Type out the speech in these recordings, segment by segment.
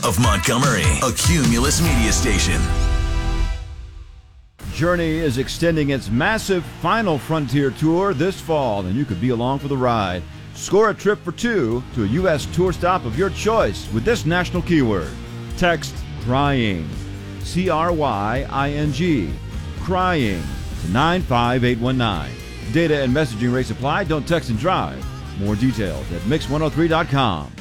of Montgomery, a Cumulus media station. Journey is extending its massive Final Frontier tour this fall, and you could be along for the ride. Score a trip for two to a U.S. tour stop of your choice with this national keyword. Text CRYING, CRYING, CRYING to 95819. Data and messaging rates apply. Don't text and drive. More details at mix103.com.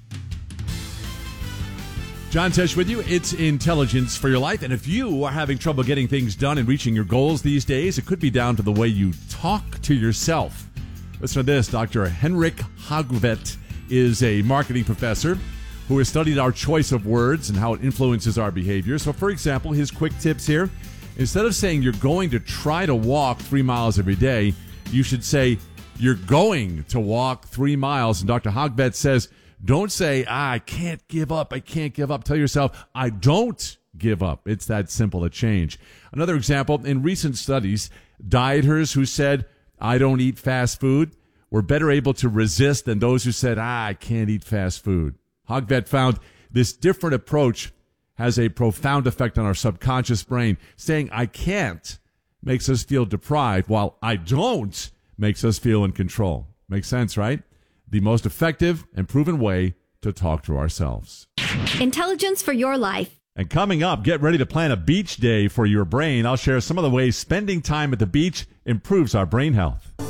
John Tesh with you. It's Intelligence for Your Life. And if you are having trouble getting things done and reaching your goals these days, it could be down to the way you talk to yourself. Listen to this. Dr. Henrik Hagvedt is a marketing professor who has studied our choice of words and how it influences our behavior. So, for example, his quick tips here. Instead of saying you're going to try to walk 3 miles every day, you should say you're going to walk 3 miles. And Dr. Hagvedt says, don't say, I can't give up. I can't give up. Tell yourself, I don't give up. It's that simple a change. Another example, in recent studies, dieters who said, I don't eat fast food, were better able to resist than those who said, I can't eat fast food. Hagvedt found this different approach has a profound effect on our subconscious brain. Saying, I can't makes us feel deprived, while I don't makes us feel in control. Makes sense, right? The most effective and proven way to talk to ourselves. Intelligence for Your Life. And coming up, get ready to plan a beach day for your brain. I'll share some of the ways spending time at the beach improves our brain health.